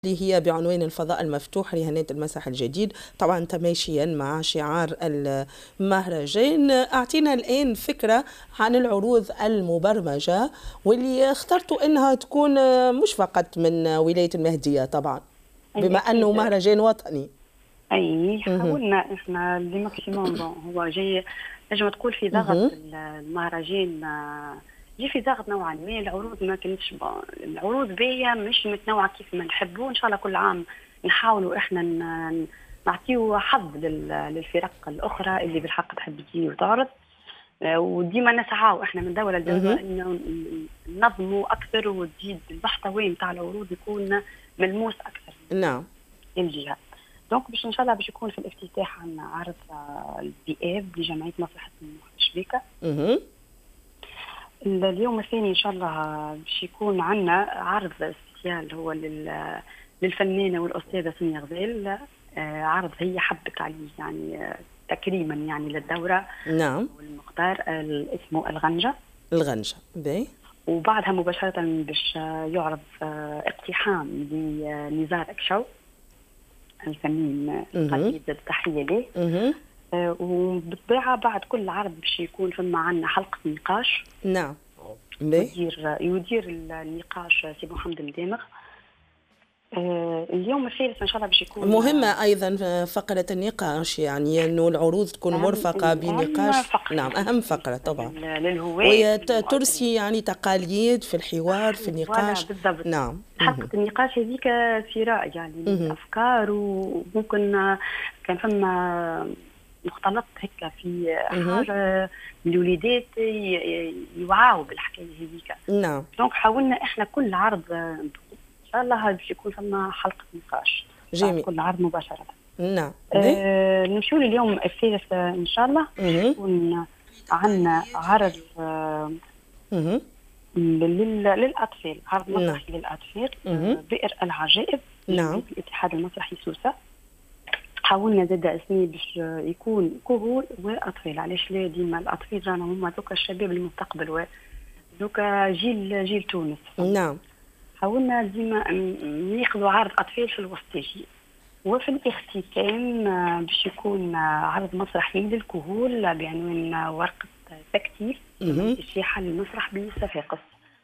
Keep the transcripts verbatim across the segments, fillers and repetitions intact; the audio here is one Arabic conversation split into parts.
اللي هي بعنوان الفضاء المفتوح رهانات المسرح الجديد، طبعا تماشيا مع شعار المهرجان. أعطينا الآن فكرة عن العروض المبرمجة واللي اخترتوا أنها تكون مش فقط من ولاية المهدية طبعا بما أنه مهرجان وطني. أي حاولنا إحنا اللي ماكسيموم هو جاي نجم تقول في ضغط المهرجان، جي في ضغط نوعا ما. العروض ما كانتش العروض باهيه مش متنوعه كيف ما نحبوا. ان شاء الله كل عام نحاولوا احنا نعطيو حظ للفرق الاخرى اللي بالحق تحب تجي وتعرض، وديما نسعاو احنا من دوله لدوله انه ننظموا اكثر وتزيد المحتوى نتاع العروض يكون ملموس اكثر. نعم. الجهه دونك باش ان شاء الله باش يكون في الافتتاح عندنا عرض الذئاب لجمعيه مصلحه الشبيكه. اها اليوم الثاني ان شاء الله باش يكون عندنا عرض سبيسيال هو للفنانه والاستاذه سمية غزال، عرض هي حبت عليه يعني تكريما يعني للدوره. نعم. والمقدار اسمه الغنجه. الغنجه باهي. وبعدها مباشره باش يعرض اقتحام لنزار اكشو الفنان قديد التحيه له. اها وبالطبيعه بعد كل عرض باش يكون فما عندنا حلقه نقاش. نعم. يدير يدير النقاش سي محمد المدامغ. آه اليوم الثالث ان شاء الله باش يكون مهمه ايضا فقره النقاش، يعني انه العروض تكون مرفقه بنقاش. نعم اهم فقره طبعا للهواة وترسي يعني تقاليد في الحوار في النقاش. بالضبط. نعم. حلقه النقاش هذيك ثراء يعني افكار، وممكن كان فما مختلط هيك في حاجه الوليدات يوعاوا بالحكايه هذيك. نعم. دونك حاولنا احنا كل عرض ان شاء الله باش يكون فما حلقه نقاش. جميل. كل عرض مباشره. نعم. آه نمشيو لليوم الثالث ان شاء الله. يكون عندنا عرض آه للاطفال، عرض مسرحي للاطفال. آه بئر العجائب. نعم. في الاتحاد المسرحي سوسه. حاولنا زاد اسمي باش يكون كهول واطفال. علاش لا؟ ديما الاطفال رانا هما دوكا الشباب المستقبل ودوكا جيل جيل تونس. نعم. حاولنا ديما ناخذوا عرض اطفال في الوسط يجي، وفي الاختتام باش يكون عرض مسرحي للكهول بعنوان ورقه تكتيف تشريحه للمسرح بصفاقس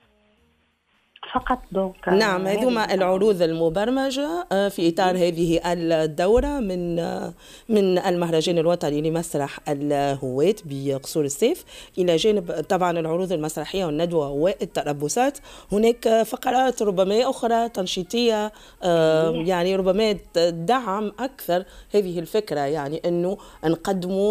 فقط. دونك نعم، هذوما العروض المبرمجة في إطار هذه الدورة من من المهرجان الوطني لمسرح الهواة بقصور السيف، إلى جانب طبعا العروض المسرحية والندوة والتربصات. هناك فقرات ربما أخرى تنشيطية يعني ربما تدعم أكثر هذه الفكرة، يعني أنه نقدموا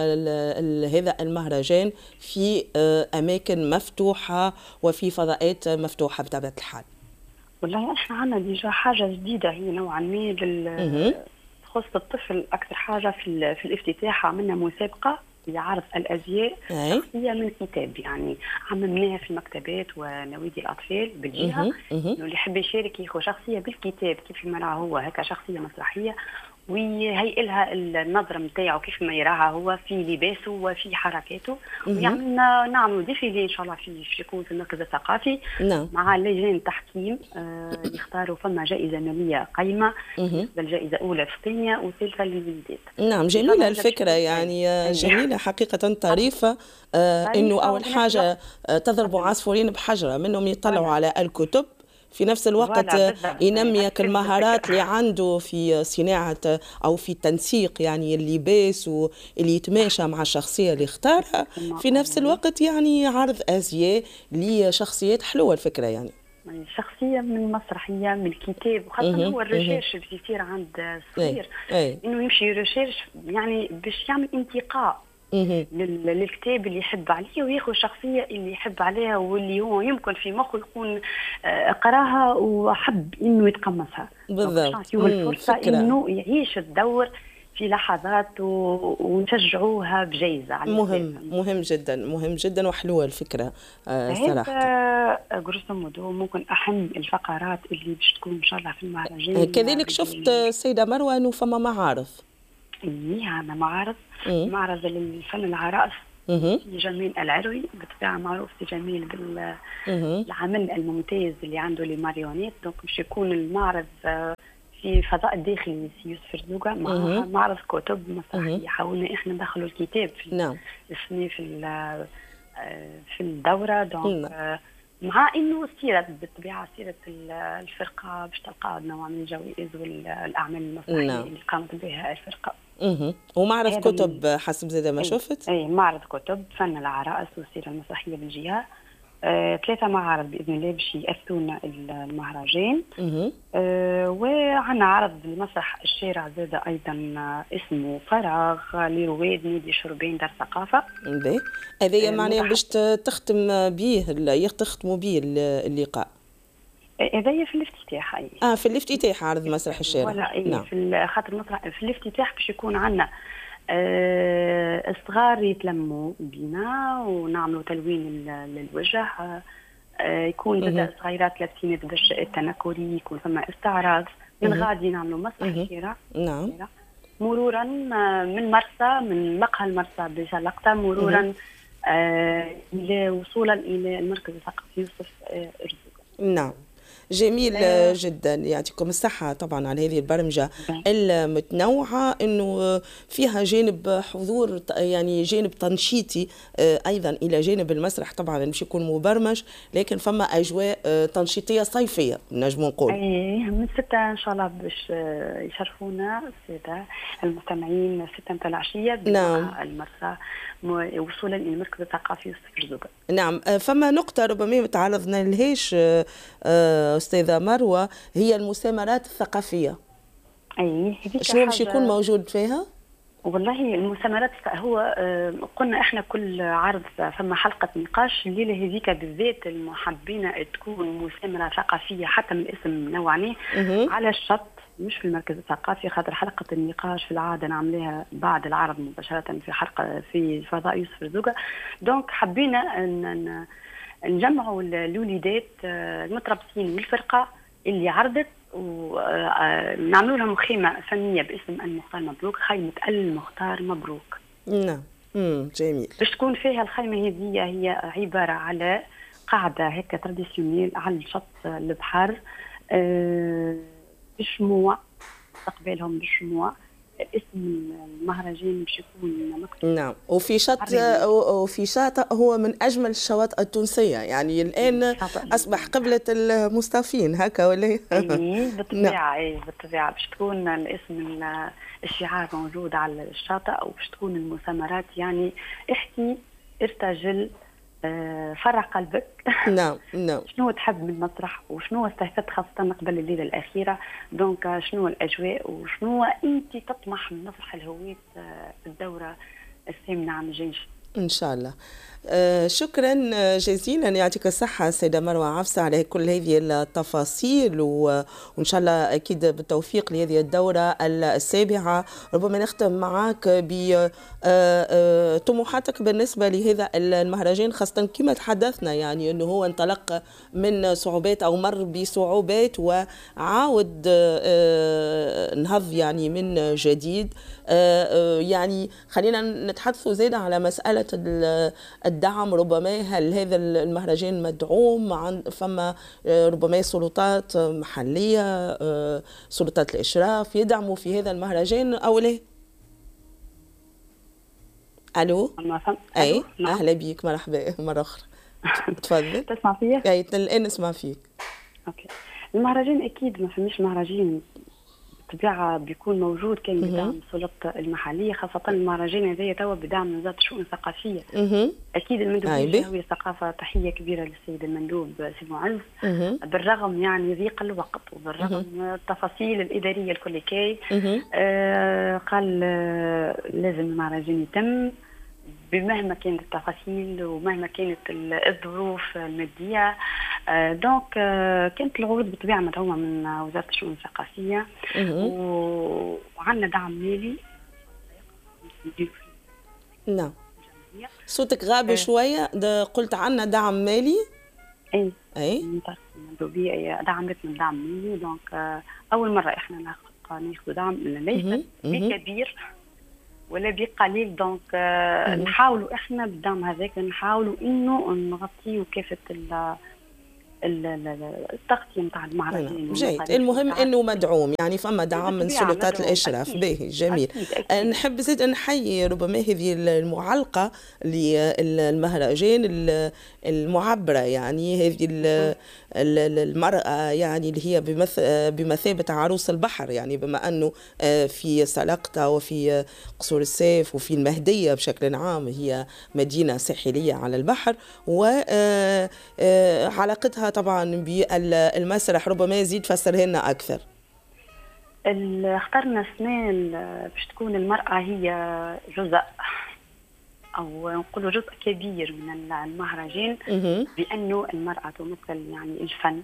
هذا المهرجان في أماكن مفتوحة وفي فضاءات مفتوحة بطبيعة الحال. والله احنا عندنا ديجا حاجه جديده هي نوعا ما لل تخص الطفل اكثر حاجه في في الافتتاح. عملنا مسابقه لعرض الازياء شخصيه من كتاب، يعني عملناها في المكتبات ونوادي الاطفال بالجهه، انه اللي يحب يشارك ياخذ شخصيه بالكتاب كيف ما راه هو هكا شخصيه مسرحيه، ويهيئ لها النظره نتاعو كيف ما يراها هو في لباسه وفي حركاته. ويعملنا نعملوا ديفيلي ان شاء الله في يكون في المركز الثقافي. نعم. مع لجان تحكيم آه يختاروا فما جائزه ماليه قيمه، الجائزه اولى في ثانيه وثالثه للوليدات. نعم جميله الفكره، يعني جميله حقيقه طريفه. آه انه اول حاجه تضرب عصفورين بحجره، منهم يطلعوا على الكتب في نفس الوقت ينميك المهارات اللي عنده في صناعة أو في تنسيق يعني اللباس واللي يتماشى مع الشخصية اللي اختارها. في نفس الوقت يعني عرض أزياء لشخصيات حلوة الفكرة، يعني شخصية من مسرحية من كتاب، وخاصة هو الريشيرش اللي يصير عند الصغير إنه يمشي يريشيرش يعني باش يعمل انتقاء للكتاب اللي يحب عليه وياخذ الشخصيه اللي يحب عليها واللي هو يمكن في مخه يكون قراها وحب انه يتقمصها. بالضبط. الفرصه انه يعيش الدور في لحظات ونشجعوها بجائزه. مهم مهم جدا مهم جدا وحلوه الفكره صراحه. جروسو مودو ممكن اهم الفقرات اللي باش تكون ان شاء الله في المهرجان. كذلك شفت السيده مروه انه فما معارض. ايه عندنا معارض. معرض للفن العرائس سي جميل العروي، بالطبيعه معروف سي جميل بالعمل الممتاز اللي عنده لي ماريونيت. دونك باش يكون المعرض في فضاء داخلي سي يوسف رزوقة مع معرض كتب مسرحيه. حاولنا احنا ندخلوا الكتاب في نعم في في الدوره. دونك نعم. مع انه سيره بالطبيعه سيره الفرقه باش تلقى نوع من الجوائز والاعمال المسرحيه نعم. اللي قامت بها الفرقه. اها ومعرض كتب حسب زاد ما شفت؟ اي معرض كتب فن العرائس والسيره المسرحيه بالجهه. آه، ثلاثة معارض بإذن الله باش يأثرونا المهرجان. آه، وعنا عرض المسرح الشارع زاد أيضا اسمه فراغ لرواد نادي شربين دار ثقافة. باهي هذايا آه معناها باش تختم بيه تختموا بيه اللقاء. هذايا في الافتتاح. أي اه في الافتتاح عرض مسرح الشارع. ولا أي نعم. في خاطر المسرح في الافتتاح باش يكون عنا أه الصغار يتلموا بينا ونعملوا تلوين للوجه. أه يكون زاد صغيرات لابسين الدش التنكري، يكون ثم استعراض من غادي نعملوا مسرح الشارع. نعم. مرورا من مرسى من مقهى المرسى بشلقطة مرورا أه الى وصولا الى المركز الثقافي يوسف أه رزوقة. نعم جميل جدا، يعطيكم الصحة طبعا على هذه البرمجة المتنوعة، انه فيها جانب حضور يعني جانب تنشيطي ايضا الى جانب المسرح طبعا مش يكون مبرمج، لكن فما اجواء تنشيطية صيفية نجم نقول. اي من ستة ان شاء الله باش يشرفونا السادة المستمعين ستة متاع العشية نعم المرسى وصولا الى المركز الثقافي يوسف رزوقة. نعم فما نقطة ربما تعرضنا لهاش أستاذة مروة، هي المسامرات الثقافية. أي شنو باش يكون موجود فيها؟ والله المسامرات هو قلنا احنا كل عرض فما حلقة نقاش. الليلة هذيك بالذات المحبين تكون مسامرة ثقافية حتى من الاسم نوعني على الشط مش في المركز الثقافي، خاطر حلقة النقاش في العادة نعملها بعد العرض مباشرة في حلقة في فضاء يوسف رزوقة. دونك حبينا ان نجمعوا الوليدات المتربصين والفرقة اللي عرضت ونعملوا لهم خيمة فنية باسم المختار مبروك، خيمة المختار مبروك. نعم امم جميل. باش تكون فيها الخيمة هذه هي عبارة على قاعدة هيك تراديسيونيل على شط البحر أه بشموع استقبالهم بالشموع. اسم المهرجان باش يكون مكتوب. نعم وفي شاطئ وفي شاطئ هو من اجمل الشواطئ التونسيه، يعني الان اصبح قبله المصطفين هكا ولا؟ اي بالطبيعه. اي بالطبيعه باش تكون الاسم الشعار موجود على الشاطئ وباش تكون المسامرات يعني احكي ارتجل آه فرع قلبك. نعم نعم. شنو تحب من المسرح وشنو استفدت خاصة قبل الليلة الأخيرة. دونك شنو الأجواء وشنو أنت تطمح من مسرح الهويت آه في الدورة الثامنة عام الجاي إن شاء الله. آه شكرا جزيلا، يعطيك الصحة سيدة مروة عفسة على كل هذه التفاصيل، وإن شاء الله أكيد بالتوفيق لهذه الدورة السابعة. ربما نختم معك بطموحاتك بالنسبة لهذا المهرجان، خاصة كما تحدثنا يعني أنه هو انطلق من صعوبات أو مر بصعوبات وعاود آه نهض يعني من جديد. آه يعني خلينا نتحدثوا زيادة على مسألة الدعم. ربما هل هذا المهرجان مدعوم عن فما ربما سلطات محلية سلطات الإشراف يدعموا في هذا المهرجان أو لا؟ ألو أي أهلا بيك مرحبا مرة أخرى. تفضل. تسمع فيك؟ أي الآن نسمع فيك. أوكي. المهرجان أكيد ما فماش مهرجان بالطبيعة بيكون موجود كان بدعم السلطة المحلية، خاصة المهرجان هذايا توا بدعم وزارة الشؤون الثقافية. أكيد المندوبية الشهوية الثقافة تحية كبيرة للسيد المندوب سي معز، بالرغم يعني ضيق الوقت وبالرغم التفاصيل الإدارية الكل كي آه قال آه لازم المهرجان يتم بمهما كانت التفاصيل ومهما كانت الظروف المادية. آه دونك آه كانت العروض بالطبيعة مدعومة من وزارة الشؤون الثقافية وعندنا دعم مالي. نعم صوتك غاب شوية. قلت عندنا دعم مالي. اي اي المندوبية دعمتنا دعم مالي. دونك آه أول مرة احنا ناخذ دعم ليس بكبير ولا بقليل. دونك آه نحاولوا احنا بالدعم هذاك نحاولوا انه نغطيوا كافه التغطيه نتاع المهرجان. جيد، المهم انه مدعوم، يعني فما دعم من سلطات الاشراف. باهي جميل. أكيد أكيد. نحب زيد نحيي ربما هذه المعلقه للمهرجان المعبره، يعني هذه المراه يعني اللي هي بمثابه عروس البحر، يعني بما انه في سلقطه وفي قصور السيف وفي المهديه بشكل عام هي مدينه ساحليه على البحر، وعلاقتها طبعا بالمسرح ربما يزيد فسره لنا اكثر. اخترنا السنه باش تكون المراه هي جزء او نقولوا جزء كبير من المهرجان، بانه المراه تمثل يعني الفن،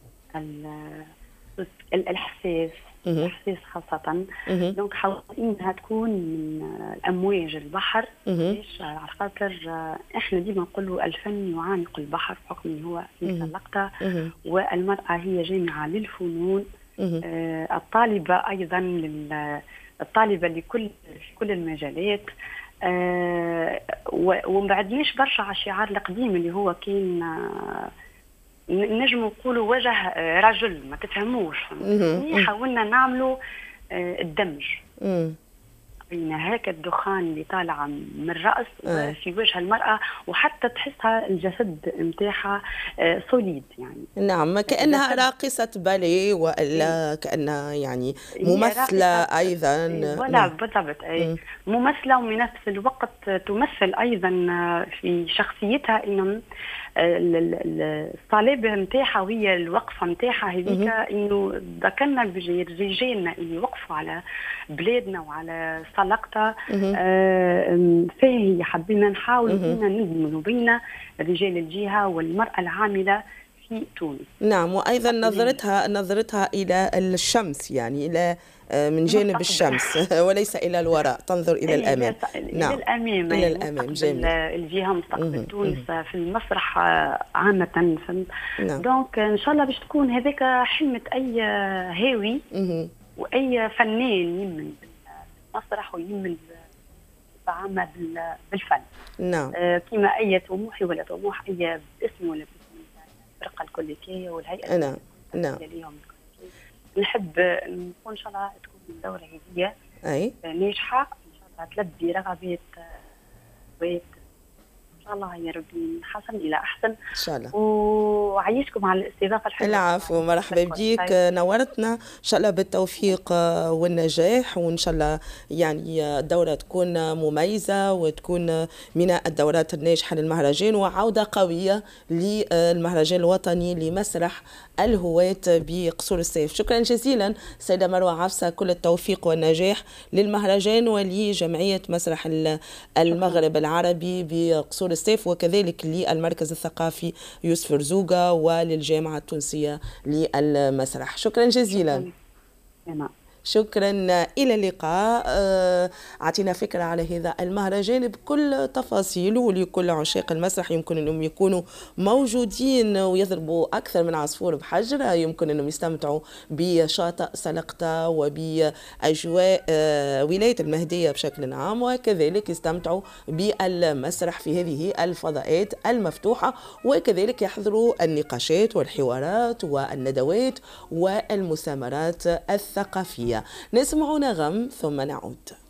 الاحساس الاحساس خاصه. دونك حاولت انها تكون من امواج البحر، ليش؟ على خاطر احنا ديما نقولوا الفن يعانق البحر بحكم انه هو في سلقته، والمراه هي جامعه للفنون، آه الطالبه ايضا لل الطالبه لكل في كل المجالات. آه وما بعدناش برشا على الشعار القديم اللي هو كان آه نجم نقولوا وجه رجل ما تفهموش. حاولنا نعملوا آه الدمج بين هاك الدخان اللي طالع من الراس آه. في وجه المراه، وحتى تحسها الجسد نتاعها آه سوليد يعني. نعم، كانها راقصه باليه والا كانها يعني ممثله ايضا. ولا بالضبط اي ممثله، وفي نفس الوقت تمثل ايضا في شخصيتها انه الصلابه نتاعها وهي الوقفه نتاعها هذيك، انه ذكرنا برجالنا اللي وقفوا على بلادنا وعلى سلقطه. آه فيه حبينا نحاولوا اننا ندمجوا بين رجال الجهه والمراه العامله في تونس. نعم، وايضا نظرتها نظرتها الى الشمس، يعني الى من جانب الشمس وليس الى الوراء، تنظر الى الامام. نعم، الى الامام الى الامام. جميل. الجهه مستقبل تونس في المسرح عامه. نعم. دونك ان شاء الله باش تكون هذاك حلمه اي هاوي واي فنان يمن بالمسرح ويمن عامه بالفن. نعم. آه كما اي طموحي ولا طموح اي باسم ولا باسم الفرقه الكليكيه والهيئه. نعم نعم. نحب نكون ان شاء الله تكون الدوره هذه اي ناجحه ان شاء الله، تلبي رغبات بيت ان شاء الله يا ربي، من حسن الى احسن ان شاء الله. وعيشكم على الاستضافه الحلوه. العفو، مرحبا بيك، نورتنا. ان شاء الله بالتوفيق والنجاح، وان شاء الله يعني الدوره تكون مميزه وتكون من الدورات الناجحه للمهرجان، وعوده قويه للمهرجان الوطني لمسرح الهواة بقصور السيف. شكرا جزيلا سيده مروه عفسه، كل التوفيق والنجاح للمهرجان ولجمعيه مسرح المغرب العربي بقصور السيف، وكذلك للمركز الثقافي يوسف رزوقة وللجامعة التونسية للمسرح. شكرا جزيلا. شكرا. شكرا، إلى اللقاء. أعطينا فكرة على هذا المهرجان بكل تفاصيله، ولكل عشاق المسرح يمكن أنهم يكونوا موجودين ويضربوا أكثر من عصفور بحجر، يمكن أنهم يستمتعوا بشاطئ سلقطة وبأجواء ولاية المهدية بشكل عام، وكذلك يستمتعوا بالمسرح في هذه الفضاءات المفتوحة، وكذلك يحضروا النقاشات والحوارات والندوات والمسامرات الثقافية. نسمع نغم ثم نعود.